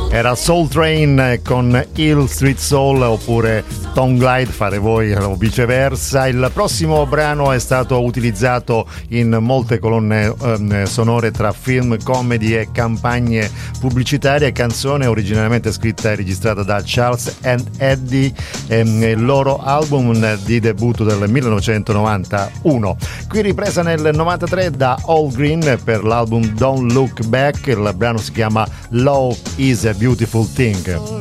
Era Soul Train con Hill Street Soul, oppure Tongue Glide, fare voi o viceversa. Il prossimo brano è stato utilizzato in molte colonne sonore tra film, comedy e campagne pubblicitarie. Canzone originariamente scritta e registrata da Charles and Eddie, il loro album di debutto del 1991. Qui ripresa nel 93 da All Green per l'album Don't Look Back. Il brano si chiama Love is a Beautiful Thing.